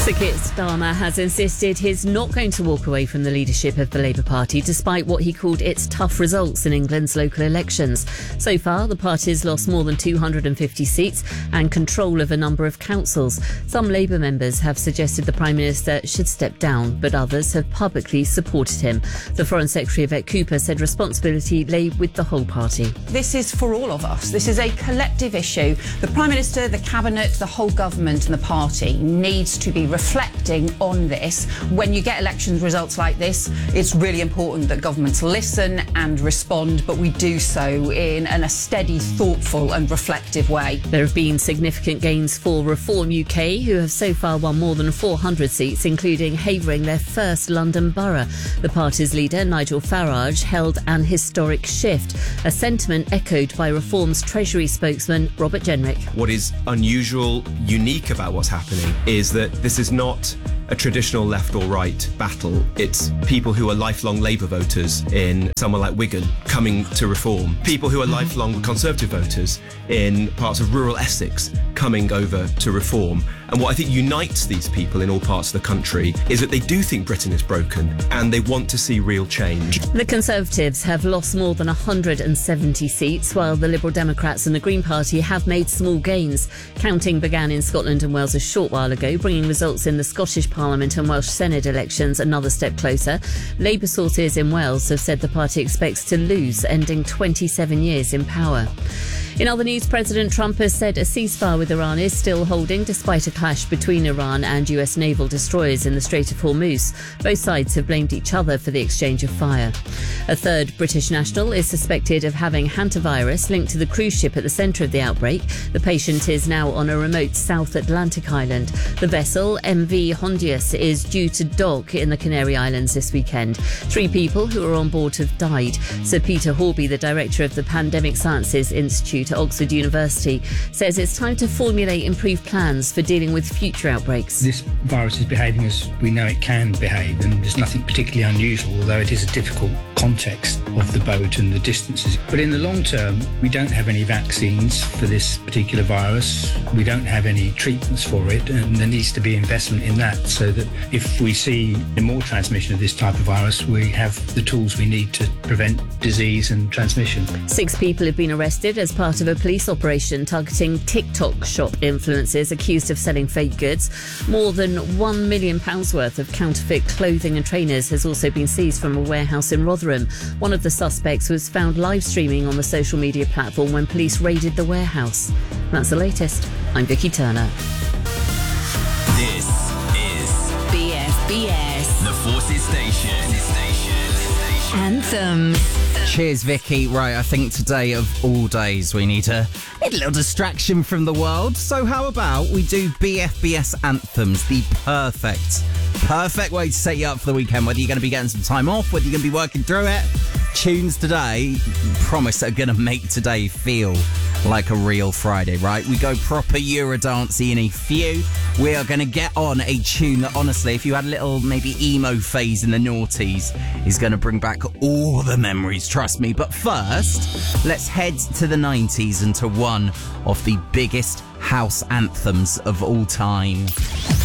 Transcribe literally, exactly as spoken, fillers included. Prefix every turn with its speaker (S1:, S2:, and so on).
S1: Sir Keir Starmer has insisted he's not going to walk away from the leadership of the Labour Party despite what he called its tough results in England's local elections. So far, the party's lost more than two hundred fifty seats and control of a number of councils. Some Labour members have suggested the Prime Minister should step down, but others have publicly supported him. The Foreign Secretary Yvette Cooper said responsibility lay with the whole party.
S2: This is for all of us. This is a collective issue. The Prime Minister, the Cabinet, the whole government and the party needs to be reflecting on this. When you get election results like this, it's really important that governments listen and respond, but we do so in, in a steady, thoughtful and reflective way.
S1: There have been significant gains for Reform U K, who have so far won more than four hundred seats, including Havering their first London borough. The party's leader, Nigel Farage, held an historic shift, a sentiment echoed by Reform's Treasury spokesman, Robert Jenrick.
S3: What is unusual, unique about what's happening is that this is not a traditional left or right battle. It's people who are lifelong Labour voters in somewhere like Wigan coming to Reform. People who are lifelong Conservative voters in parts of rural Essex coming over to Reform. And what I think unites these people in all parts of the country is that they do think Britain is broken and they want to see real change.
S1: The Conservatives have lost more than one hundred seventy seats, while the Liberal Democrats and the Green Party have made small gains. Counting began in Scotland and Wales a short while ago, bringing results in the Scottish Parliament and Welsh Senate elections another step closer. Labour sources in Wales have said the party expects to lose, ending twenty-seven years in power. In other news, President Trump has said a ceasefire with Iran is still holding despite a clash between Iran and U S naval destroyers in the Strait of Hormuz. Both sides have blamed each other for the exchange of fire. A third British national is suspected of having hantavirus linked to the cruise ship at the centre of the outbreak. The patient is now on a remote South Atlantic island. The vessel, M V Hondius, is due to dock in the Canary Islands this weekend. Three people who were on board have died. Sir Peter Horby, the director of the Pandemic Sciences Institute at Oxford University, says it's time to formulate improved plans for dealing with future outbreaks.
S4: This virus is behaving as we know it can behave, and there's nothing particularly unusual, although it is a difficult context of the boat and the distances. But in the long term, we don't have any vaccines for this particular virus. We don't have any treatments for it, and there needs to be investment in that so that if we see more transmission of this type of virus, we have the tools we need to prevent disease and transmission.
S1: Six people have been arrested as part of a police operation targeting TikTok shop influencers accused of selling fake goods. More than one million pounds worth of counterfeit clothing and trainers has also been seized from a warehouse in Rotherham. One of the suspects was found live streaming on the social media platform when police raided the warehouse. That's the latest. I'm Vicky Turner.
S5: This is B F B S, the Forces Station.
S1: Anthems.
S6: Cheers, Vicky. Right, I think today of all days we need a, a little distraction from the world. So how about we do B F B S Anthems, the perfect, perfect way to set you up for the weekend, whether you're going to be getting some time off, whether you're going to be working through it. Tunes today, promise, are going to make today feel like a real Friday, right? We go proper Eurodance-y in a few. We are going to get on a tune that, honestly, if you had a little maybe emo phase in the noughties, is going to bring back all the memories, trust me. But first, let's head to the nineties and to one of the biggest house anthems of all time.